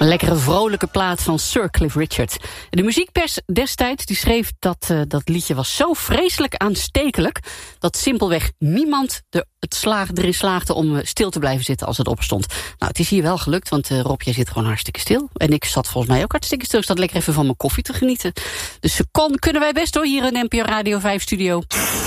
Een lekkere vrolijke plaat van Sir Cliff Richard. De muziekpers destijds die schreef dat liedje was zo vreselijk aanstekelijk dat simpelweg niemand erin slaagde om stil te blijven zitten als het opstond. Nou, het is hier wel gelukt, want Rob, jij zit gewoon hartstikke stil. En ik zat volgens mij ook hartstikke stil. Ik zat lekker even van mijn koffie te genieten. Dus kunnen wij best hoor, hier in NPO Radio 5 studio.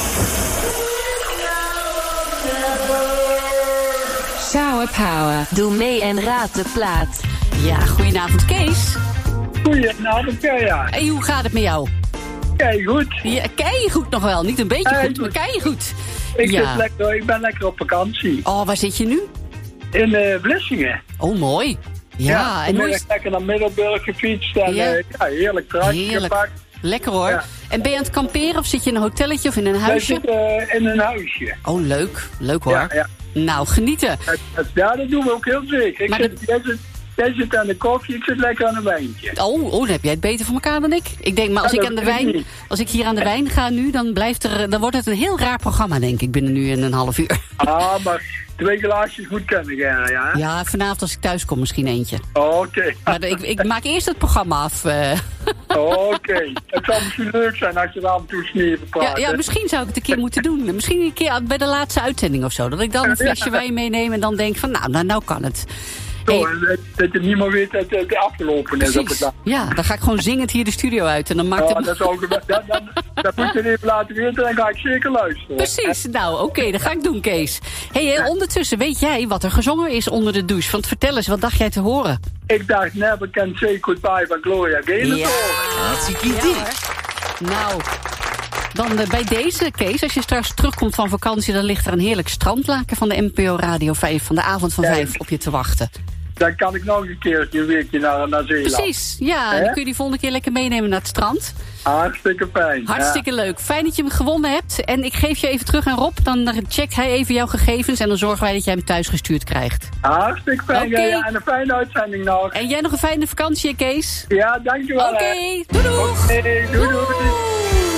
Shower Power. Doe mee en raad de plaat. Ja, goedenavond Kees. Goedenavond, ja. Hey, hoe gaat het met jou? Keigoed. Ja, keigoed nog wel. Niet een beetje goed, maar keigoed. Ik ben lekker op vakantie. Oh, waar zit je nu? In Vlissingen. Oh, mooi. Ja, en hoe is lekker naar Middelburg gefietst en heerlijk terrasje gepakt. Lekker hoor. Ja. En ben je aan het kamperen of zit je in een hotelletje of in een huisje? Ik zit in een huisje. Oh, leuk. Leuk hoor. Ja. Nou, genieten. Ja, dat doen we ook heel zeker. Jij zit aan de koffie, ik zit lekker aan een wijntje. Oh, dan heb jij het beter voor elkaar dan ik. Ik denk, maar als ik hier aan de wijn ga nu, dan wordt het een heel raar programma, denk ik, binnen nu en een half uur. Ah, maar 2 glaasjes moet kennen, ja. Ja, vanavond als ik thuis kom misschien eentje. Oké. Maar ik maak eerst het programma af. Oké. Het zou misschien leuk zijn als je er af en toe sneeuwen praat. Ja, misschien zou ik het een keer moeten doen. Misschien een keer bij de laatste uitzending of zo. Dat ik dan een flesje wijn meeneem en dan denk van, nou kan het. Hey. Dat je niet meer weet dat het afgelopen is. Precies. Ja, dan ga ik gewoon zingend hier de studio uit. En dan maakt het... dat moet je even laten weten, dan ga ik zeker luisteren. Precies, nou oké, dat ga ik doen, Kees. Hey, ondertussen, weet jij wat er gezongen is onder de douche? Want vertel eens, wat dacht jij te horen? Ik dacht Never Can Say Goodbye van Gloria Gaynor. Ja, hartstikke idee. Nou, dan bij deze, Kees, als je straks terugkomt van vakantie, dan ligt er een heerlijk strandlaken van de NPO Radio 5 van de avond van 5 op je te wachten. Dan kan ik nog een keertje een weekje naar Zeeland. Precies, ja. Dan kun je die volgende keer lekker meenemen naar het strand. Hartstikke fijn. Hartstikke leuk. Fijn dat je hem gewonnen hebt. En ik geef je even terug aan Rob. Dan checkt hij even jouw gegevens. En dan zorgen wij dat jij hem thuis gestuurd krijgt. Hartstikke fijn. Okay. Ja, en een fijne uitzending nog. En jij nog een fijne vakantie, Kees. Ja, dankjewel. Oké, doei doei. Doei.